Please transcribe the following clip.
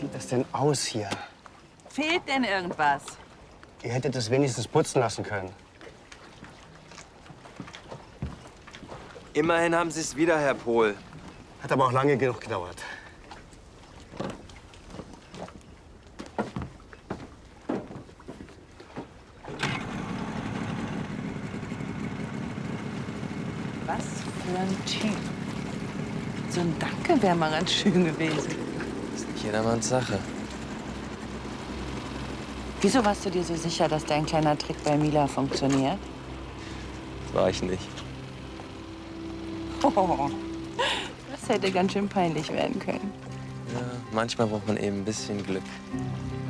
sieht das denn aus hier? Fehlt denn irgendwas? Ihr hättet es wenigstens putzen lassen können. Immerhin haben Sie es wieder, Herr Pohl. Hat aber auch lange genug gedauert. Was für ein Typ. So ein Danke wäre mal ganz schön gewesen. Das ist nicht jedermanns Sache. Wieso warst du dir so sicher, dass dein kleiner Trick bei Mila funktioniert? Das war ich nicht. Oh, das hätte ganz schön peinlich werden können. Ja, manchmal braucht man eben ein bisschen Glück.